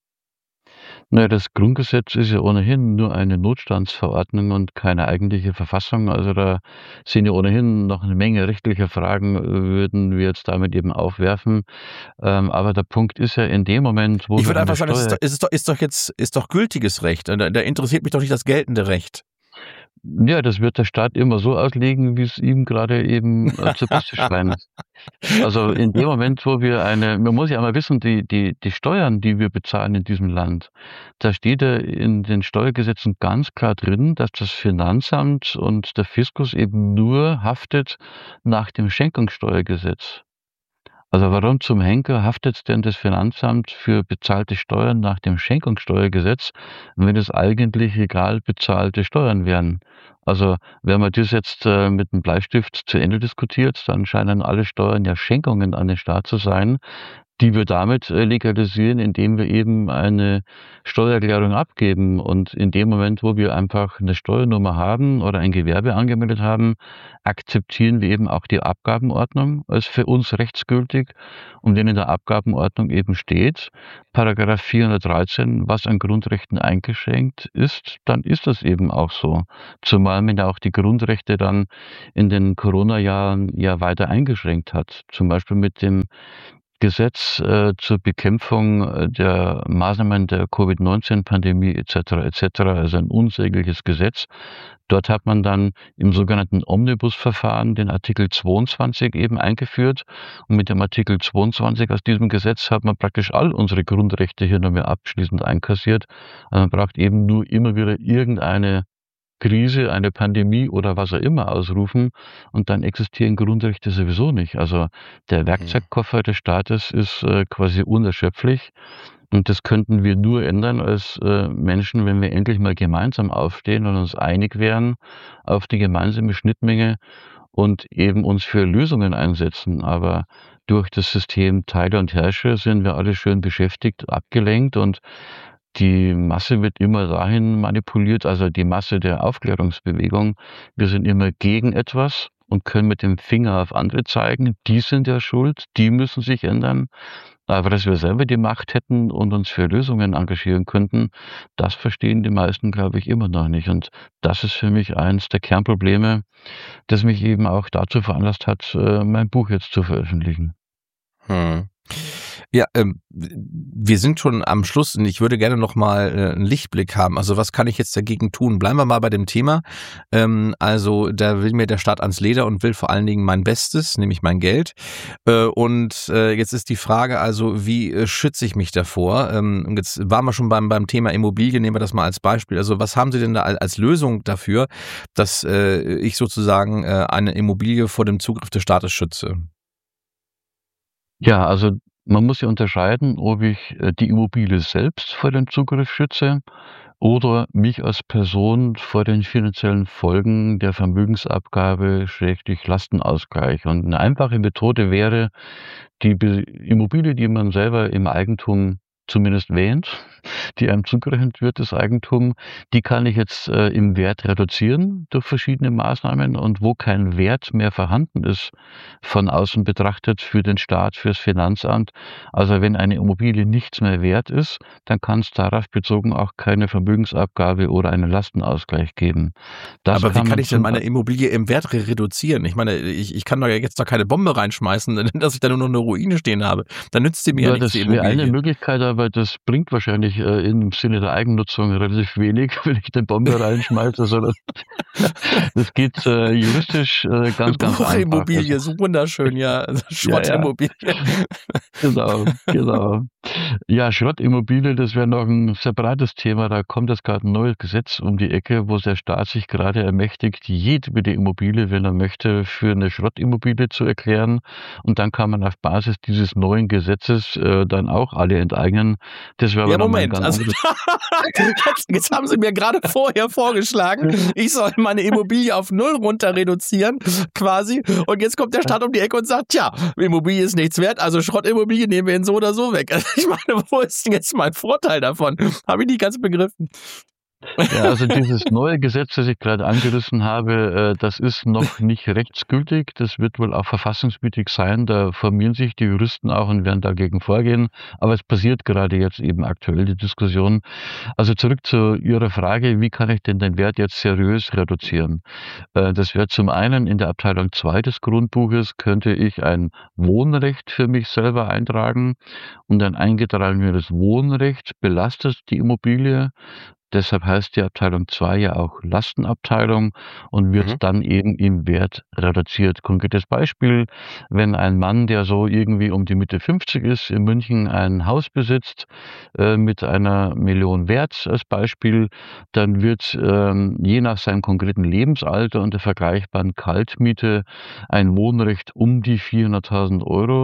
Naja, das Grundgesetz ist ja ohnehin nur eine Notstandsverordnung und keine eigentliche Verfassung. Also da sind ja ohnehin noch eine Menge rechtlicher Fragen, würden wir jetzt damit eben aufwerfen. Aber der Punkt ist ja in dem Moment, wo ich würde einfach sagen, ist doch gültiges Recht. Da interessiert mich doch nicht das geltende Recht. Ja, das wird der Staat immer so auslegen, wie es ihm gerade eben zu Passe scheint. Also in dem Moment, wo man muss ja einmal wissen, die Steuern, die wir bezahlen in diesem Land, da steht ja in den Steuergesetzen ganz klar drin, dass das Finanzamt und der Fiskus eben nur haftet nach dem Schenkungssteuergesetz. Also warum zum Henker haftet denn das Finanzamt für bezahlte Steuern nach dem Schenkungssteuergesetz, wenn es eigentlich egal bezahlte Steuern wären? Also wenn man das jetzt mit einem Bleistift zu Ende diskutiert, dann scheinen alle Steuern ja Schenkungen an den Staat zu sein, die wir damit legalisieren, indem wir eben eine Steuererklärung abgeben. Und in dem Moment, wo wir einfach eine Steuernummer haben oder ein Gewerbe angemeldet haben, akzeptieren wir eben auch die Abgabenordnung als für uns rechtsgültig. Und wenn in der Abgabenordnung eben steht, Paragraph 413, was an Grundrechten eingeschränkt ist, dann ist das eben auch so. Zumal man ja auch die Grundrechte dann in den Corona-Jahren ja weiter eingeschränkt hat. Zum Beispiel mit dem Gesetz zur Bekämpfung der Maßnahmen der Covid-19-Pandemie et cetera, also ein unsägliches Gesetz. Dort hat man dann im sogenannten Omnibusverfahren den Artikel 22 eben eingeführt. Und mit dem Artikel 22 aus diesem Gesetz hat man praktisch all unsere Grundrechte hier nochmal abschließend einkassiert. Also man braucht eben nur immer wieder irgendeine Krise, eine Pandemie oder was auch immer ausrufen und dann existieren Grundrechte sowieso nicht. Also der Werkzeugkoffer des Staates ist quasi unerschöpflich und das könnten wir nur ändern als Menschen, wenn wir endlich mal gemeinsam aufstehen und uns einig wären auf die gemeinsame Schnittmenge und eben uns für Lösungen einsetzen. Aber durch das System Teile und Herrsche sind wir alle schön beschäftigt, abgelenkt und die Masse wird immer dahin manipuliert, also die Masse der Aufklärungsbewegung. Wir sind immer gegen etwas und können mit dem Finger auf andere zeigen. Die sind ja schuld, die müssen sich ändern. Aber dass wir selber die Macht hätten und uns für Lösungen engagieren könnten, das verstehen die meisten, glaube ich, immer noch nicht. Und das ist für mich eins der Kernprobleme, das mich eben auch dazu veranlasst hat, mein Buch jetzt zu veröffentlichen. Hm. Ja, wir sind schon am Schluss und ich würde gerne noch mal einen Lichtblick haben. Also was kann ich jetzt dagegen tun? Bleiben wir mal bei dem Thema. Also da will mir der Staat ans Leder und will vor allen Dingen mein Bestes, nämlich mein Geld. Und jetzt ist die Frage also, wie schütze ich mich davor? Jetzt waren wir schon beim Thema Immobilien, nehmen wir das mal als Beispiel. Also was haben Sie denn da als Lösung dafür, dass ich sozusagen eine Immobilie vor dem Zugriff des Staates schütze? Ja, also man muss ja unterscheiden, ob ich die Immobilie selbst vor dem Zugriff schütze oder mich als Person vor den finanziellen Folgen der Vermögensabgabe schrägstrich Lastenausgleich. Und eine einfache Methode wäre, die Immobilie, die man selber im Eigentum zumindest wähnt, die einem zugerechnet wird, das Eigentum, die kann ich jetzt im Wert reduzieren durch verschiedene Maßnahmen. Und wo kein Wert mehr vorhanden ist, von außen betrachtet für den Staat, fürs Finanzamt, also wenn eine Immobilie nichts mehr wert ist, dann kann es darauf bezogen auch keine Vermögensabgabe oder einen Lastenausgleich geben. Das Aber wie kann man ich denn meine Immobilie im Wert reduzieren? Ich meine, ich kann doch jetzt doch keine Bombe reinschmeißen, dass ich da nur noch eine Ruine stehen habe. Dann nützt sie mir ja nichts, das die wäre eine Immobilie. Möglichkeit, aber das bringt wahrscheinlich im Sinne der Eigennutzung relativ wenig, wenn ich eine Bombe reinschmeiße, sondern das geht juristisch ganz, ganz einfach. Bruchimmobilie, so wunderschön, ja. Schrottimmobilie. Genau. Ja, Schrottimmobilie, das wäre noch ein separates Thema. Da kommt jetzt gerade ein neues Gesetz um die Ecke, wo der Staat sich gerade ermächtigt, jedwede Immobilie, wenn er möchte, für eine Schrottimmobilie zu erklären. Und dann kann man auf Basis dieses neuen Gesetzes dann auch alle enteignen. Das wäre aber Ja, noch mal ein Moment. ganz Also, anderes. jetzt haben Sie mir gerade vorher vorgeschlagen, ich soll meine Immobilie auf 0 runter reduzieren, quasi. Und jetzt kommt der Staat um die Ecke und sagt, tja, Immobilie ist nichts wert, also Schrottimmobilie nehmen wir ihn so oder so weg. Also ich meine, wo ist denn jetzt mein Vorteil davon? Habe ich nicht ganz begriffen. Ja, also dieses neue Gesetz, das ich gerade angerissen habe, das ist noch nicht rechtsgültig. Das wird wohl auch verfassungswidrig sein. Da formieren sich die Juristen auch und werden dagegen vorgehen. Aber es passiert gerade jetzt eben aktuell die Diskussion. Also zurück zu Ihrer Frage, wie kann ich denn den Wert jetzt seriös reduzieren? Das wäre zum einen in der Abteilung 2 des Grundbuches könnte ich ein Wohnrecht für mich selber eintragen und ein eingetragenes Wohnrecht belastet die Immobilie. Deshalb heißt die Abteilung 2 ja auch Lastenabteilung und wird dann eben im Wert reduziert. Konkretes Beispiel, wenn ein Mann, der so irgendwie um die Mitte 50 ist, in München ein Haus besitzt mit 1 Million Wert als Beispiel, dann wird je nach seinem konkreten Lebensalter und der vergleichbaren Kaltmiete ein Wohnrecht um die 400.000 €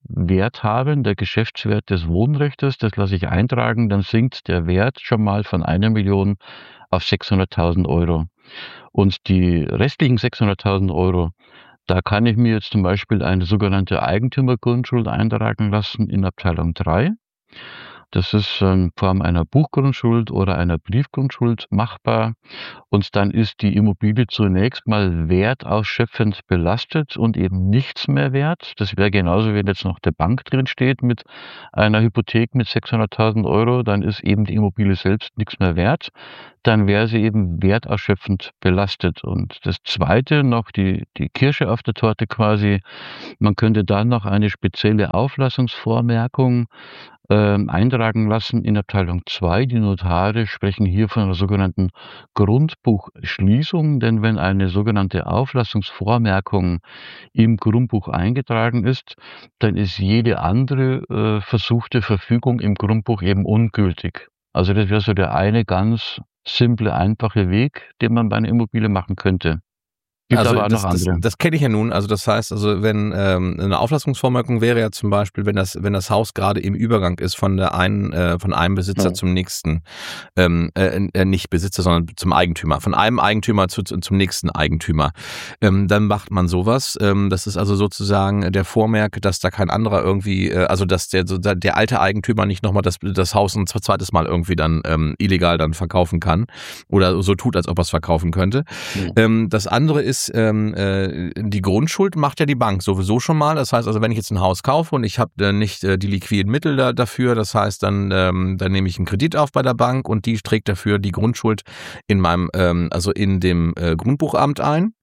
Wert haben, der Geschäftswert des Wohnrechtes, das lasse ich eintragen, dann sinkt der Wert schon mal von 1 Million auf 600.000 Euro. Und die restlichen 600.000 Euro, da kann ich mir jetzt zum Beispiel eine sogenannte Eigentümergrundschuld eintragen lassen in Abteilung 3. Das ist in Form einer Buchgrundschuld oder einer Briefgrundschuld machbar. Und dann ist die Immobilie zunächst mal wertausschöpfend belastet und eben nichts mehr wert. Das wäre genauso, wenn jetzt noch der Bank drin steht mit einer Hypothek mit 600.000 Euro, dann ist eben die Immobilie selbst nichts mehr wert. Dann wäre sie eben wertausschöpfend belastet. Und das Zweite, noch die Kirsche auf der Torte quasi, man könnte dann noch eine spezielle Auflassungsvormerkung eintragen lassen in Abteilung 2. Die Notare sprechen hier von einer sogenannten Grundbuchschließung, denn wenn eine sogenannte Auflassungsvormerkung im Grundbuch eingetragen ist, dann ist jede andere versuchte Verfügung im Grundbuch eben ungültig. Also das wäre so der eine ganz simple, einfache Weg, den man bei einer Immobilie machen könnte. Gibt Also aber auch noch andere. das kenne ich ja nun. Also das heißt, also wenn eine Auflassungsvormerkung wäre ja zum Beispiel, wenn das Haus gerade im Übergang ist von einem Besitzer zum nächsten, nicht Besitzer, sondern zum Eigentümer, von einem Eigentümer zum nächsten Eigentümer, dann macht man sowas. Das ist also sozusagen der Vormerk, dass da kein anderer irgendwie, also dass der alte Eigentümer nicht nochmal das Haus ein zweites Mal irgendwie dann illegal dann verkaufen kann oder so tut, als ob er es verkaufen könnte. Ja. Das andere ist, die Grundschuld macht ja die Bank sowieso schon mal. Das heißt also, wenn ich jetzt ein Haus kaufe und ich habe nicht die liquiden Mittel dafür, das heißt, dann nehme ich einen Kredit auf bei der Bank und die trägt dafür die Grundschuld in meinem, also in dem Grundbuchamt ein.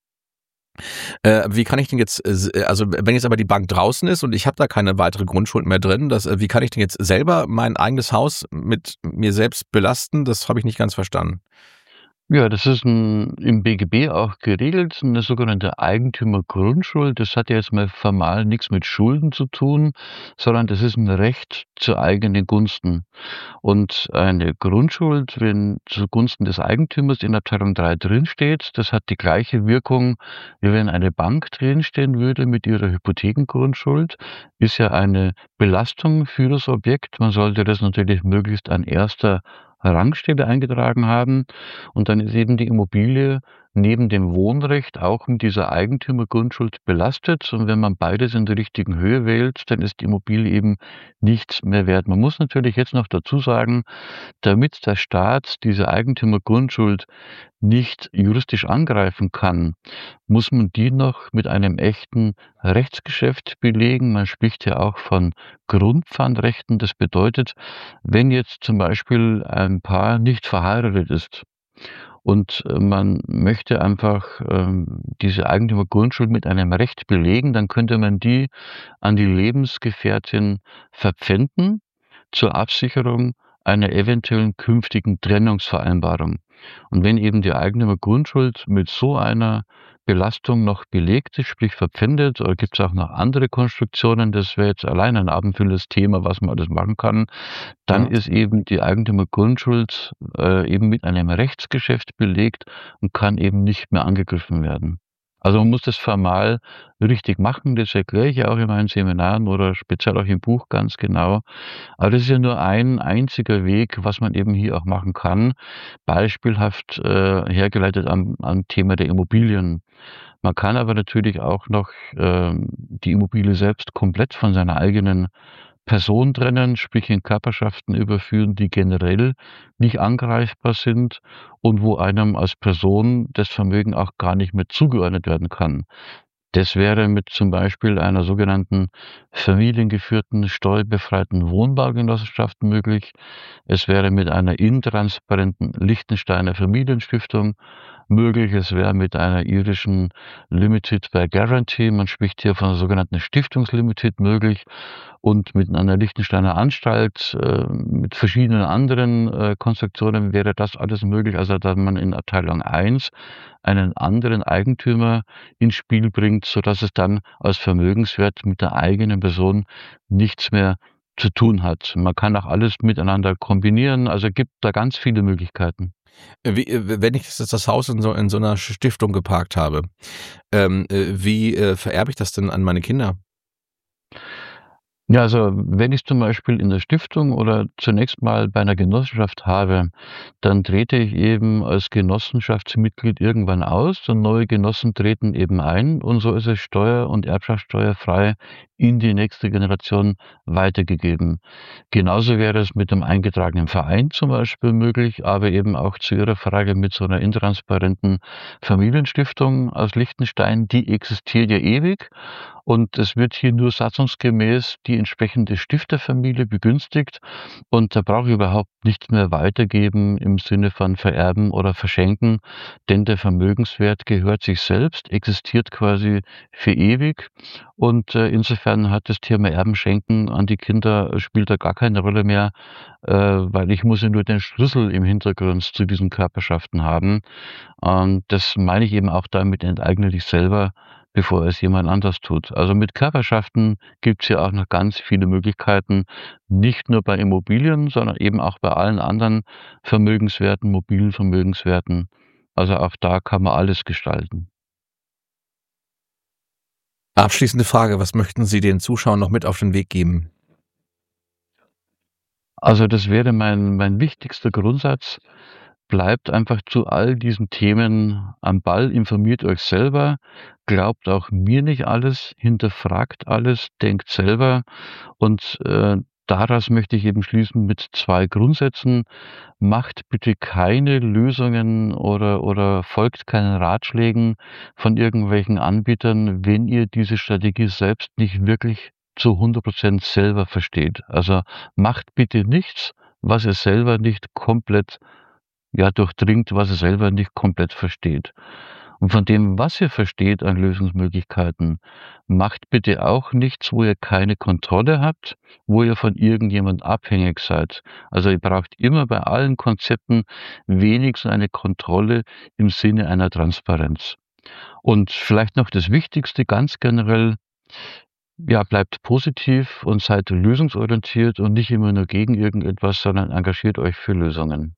Wie kann ich denn jetzt, also wenn jetzt aber die Bank draußen ist und ich habe da keine weitere Grundschuld mehr drin, wie kann ich denn jetzt selber mein eigenes Haus mit mir selbst belasten? Das habe ich nicht ganz verstanden. Ja, das ist im BGB auch geregelt, eine sogenannte Eigentümergrundschuld. Das hat ja jetzt mal formal nichts mit Schulden zu tun, sondern das ist ein Recht zu eigenen Gunsten. Und eine Grundschuld, wenn zugunsten des Eigentümers in Abteilung 3 drinsteht, das hat die gleiche Wirkung, wie wenn eine Bank drinstehen würde mit ihrer Hypothekengrundschuld. Ist ja eine Belastung für das Objekt. Man sollte das natürlich möglichst an erster Rangstelle eingetragen haben. Und dann ist eben die Immobilie neben dem Wohnrecht auch mit dieser Eigentümergrundschuld belastet. Und wenn man beides in der richtigen Höhe wählt, dann ist die Immobilie eben nichts mehr wert. Man muss natürlich jetzt noch dazu sagen, damit der Staat diese Eigentümergrundschuld nicht juristisch angreifen kann, muss man die noch mit einem echten Rechtsgeschäft belegen. Man spricht ja auch von Grundpfandrechten. Das bedeutet, wenn jetzt zum Beispiel ein Paar nicht verheiratet ist und man möchte einfach diese Eigentümergrundschuld mit einem Recht belegen, dann könnte man die an die Lebensgefährtin verpfänden zur Absicherung einer eventuellen künftigen Trennungsvereinbarung. Und wenn eben die Eigentümergrundschuld mit so einer Belastung noch belegt ist, sprich verpfändet, oder gibt es auch noch andere Konstruktionen, das wäre jetzt allein ein abendfüllendes Thema, was man alles machen kann, dann ist eben die Eigentümergrundschuld eben mit einem Rechtsgeschäft belegt und kann eben nicht mehr angegriffen werden. Also man muss das formal richtig machen, das erkläre ich ja auch in meinen Seminaren oder speziell auch im Buch ganz genau. Aber das ist ja nur ein einziger Weg, was man eben hier auch machen kann, beispielhaft hergeleitet am Thema der Immobilien. Man kann aber natürlich auch noch die Immobilie selbst komplett von seiner eigenen Person trennen, sprich in Körperschaften überführen, die generell nicht angreifbar sind und wo einem als Person das Vermögen auch gar nicht mehr zugeordnet werden kann. Das wäre mit zum Beispiel einer sogenannten familiengeführten, steuerbefreiten Wohnbaugenossenschaft möglich. Es wäre mit einer intransparenten Liechtensteiner Familienstiftung möglich. Es wäre mit einer irischen Limited by Guarantee, man spricht hier von einer sogenannten Stiftungslimited, möglich. Und mit einer Liechtensteiner Anstalt, mit verschiedenen anderen Konstruktionen wäre das alles möglich. Also dass man in Abteilung 1 einen anderen Eigentümer ins Spiel bringt, sodass es dann als Vermögenswert mit der eigenen Person nichts mehr zu tun hat. Man kann auch alles miteinander kombinieren, also gibt da ganz viele Möglichkeiten. Wenn ich das Haus in so einer Stiftung geparkt habe, wie vererbe ich das denn an meine Kinder? Ja, also wenn ich zum Beispiel in der Stiftung oder zunächst mal bei einer Genossenschaft habe, dann trete ich eben als Genossenschaftsmitglied irgendwann aus und neue Genossen treten eben ein und so ist es steuer- und erbschaftssteuerfrei in die nächste Generation weitergegeben. Genauso wäre es mit einem eingetragenen Verein zum Beispiel möglich, aber eben auch zu Ihrer Frage mit so einer intransparenten Familienstiftung aus Liechtenstein, die existiert ja ewig. Und es wird hier nur satzungsgemäß die entsprechende Stifterfamilie begünstigt und da brauche ich überhaupt nichts mehr weitergeben im Sinne von vererben oder verschenken, denn der Vermögenswert gehört sich selbst, existiert quasi für ewig und, insofern hat das Thema Erbenschenken an die Kinder spielt da gar keine Rolle mehr, weil ich muss ja nur den Schlüssel im Hintergrund zu diesen Körperschaften haben. Das meine ich eben auch damit, enteigne dich selber, bevor es jemand anders tut. Also mit Körperschaften gibt's ja auch noch ganz viele Möglichkeiten, nicht nur bei Immobilien, sondern eben auch bei allen anderen Vermögenswerten, mobilen Vermögenswerten. Also auch da kann man alles gestalten. Abschließende Frage, was möchten Sie den Zuschauern noch mit auf den Weg geben? Also das wäre mein wichtigster Grundsatz. Bleibt einfach zu all diesen Themen am Ball, informiert euch selber, glaubt auch mir nicht alles, hinterfragt alles, denkt selber und, daraus möchte ich eben schließen mit 2 Grundsätzen. Macht bitte keine Lösungen oder folgt keinen Ratschlägen von irgendwelchen Anbietern, wenn ihr diese Strategie selbst nicht wirklich zu 100% selber versteht. Also, macht bitte nichts, was ihr selber nicht komplett, ja, durchdringt, was ihr selber nicht komplett versteht. Und von dem, was ihr versteht an Lösungsmöglichkeiten, macht bitte auch nichts, wo ihr keine Kontrolle habt, wo ihr von irgendjemand abhängig seid. Also ihr braucht immer bei allen Konzepten wenigstens eine Kontrolle im Sinne einer Transparenz. Und vielleicht noch das Wichtigste ganz generell, ja, bleibt positiv und seid lösungsorientiert und nicht immer nur gegen irgendetwas, sondern engagiert euch für Lösungen.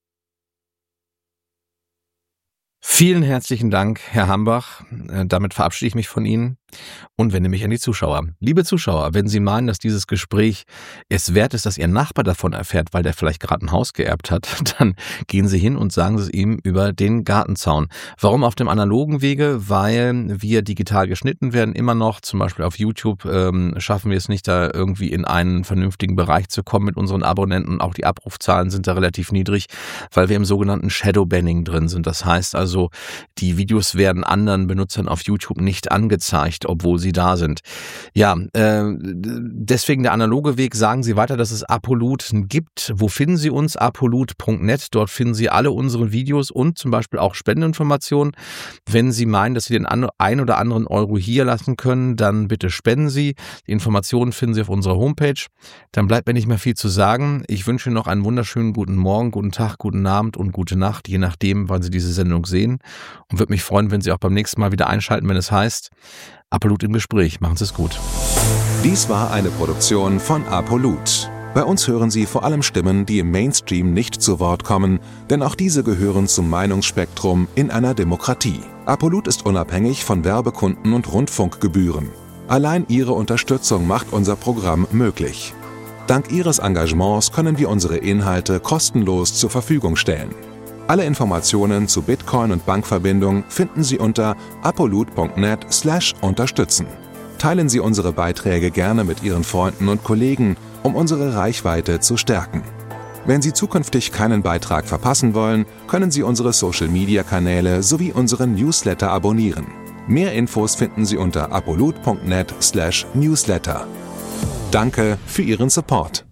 Vielen herzlichen Dank, Herr Hambach. Damit verabschiede ich mich von Ihnen und wende mich an die Zuschauer. Liebe Zuschauer, wenn Sie meinen, dass dieses Gespräch es wert ist, dass Ihr Nachbar davon erfährt, weil der vielleicht gerade ein Haus geerbt hat, dann gehen Sie hin und sagen Sie es ihm über den Gartenzaun. Warum auf dem analogen Wege? Weil wir digital geschnitten werden, immer noch. Zum Beispiel auf YouTube schaffen wir es nicht, da irgendwie in einen vernünftigen Bereich zu kommen mit unseren Abonnenten. Auch die Abrufzahlen sind da relativ niedrig, weil wir im sogenannten Shadowbanning drin sind. Das heißt also, die Videos werden anderen Benutzern auf YouTube nicht angezeigt, obwohl sie da sind. Ja, deswegen der analoge Weg. Sagen Sie weiter, dass es Apollut gibt. Wo finden Sie uns? apollut.net. Dort finden Sie alle unsere Videos und zum Beispiel auch Spendeninformationen. Wenn Sie meinen, dass Sie den ein oder anderen Euro hier lassen können, dann bitte spenden Sie. Die Informationen finden Sie auf unserer Homepage. Dann bleibt mir nicht mehr viel zu sagen. Ich wünsche Ihnen noch einen wunderschönen guten Morgen, guten Tag, guten Abend und gute Nacht, je nachdem, wann Sie diese Sendung sehen. Und würde mich freuen, wenn Sie auch beim nächsten Mal wieder einschalten, wenn es heißt Apollut im Gespräch. Machen Sie es gut. Dies war eine Produktion von Apollut. Bei uns hören Sie vor allem Stimmen, die im Mainstream nicht zu Wort kommen, denn auch diese gehören zum Meinungsspektrum in einer Demokratie. Apollut ist unabhängig von Werbekunden und Rundfunkgebühren. Allein Ihre Unterstützung macht unser Programm möglich. Dank Ihres Engagements können wir unsere Inhalte kostenlos zur Verfügung stellen. Alle Informationen zu Bitcoin und Bankverbindung finden Sie unter apollut.net/unterstützen. Teilen Sie unsere Beiträge gerne mit Ihren Freunden und Kollegen, um unsere Reichweite zu stärken. Wenn Sie zukünftig keinen Beitrag verpassen wollen, können Sie unsere Social-Media-Kanäle sowie unseren Newsletter abonnieren. Mehr Infos finden Sie unter apollut.net/newsletter. Danke für Ihren Support.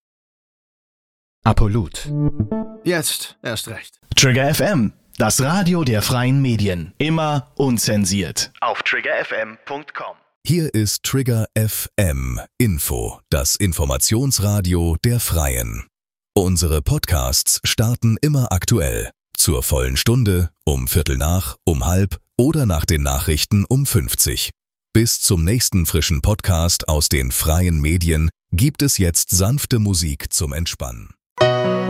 Apollut. Jetzt erst recht. Trigger FM, das Radio der freien Medien. Immer unzensiert. Auf triggerfm.com. Hier ist Trigger FM Info, das Informationsradio der Freien. Unsere Podcasts starten immer aktuell. Zur vollen Stunde, um 15:15, um 16:30 oder nach den Nachrichten um 50. Bis zum nächsten frischen Podcast aus den freien Medien gibt es jetzt sanfte Musik zum Entspannen.